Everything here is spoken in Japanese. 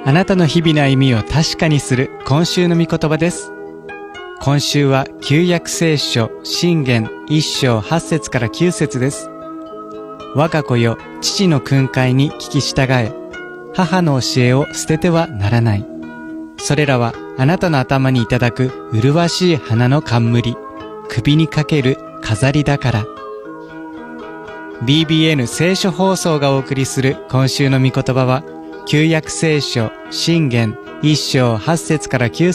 あなたの日々の歩みを確かにする今週の御言葉です。今週は旧約聖書箴言1章8節から9節です。我が子よ、父の訓戒に聞き従え、母の教えを捨ててはならない。それらはあなたの頭にいただく麗しい花の冠、首にかける飾りだから。BBN 聖書放送がお送りする今週の御言葉は、旧約聖書箴言1章8節から9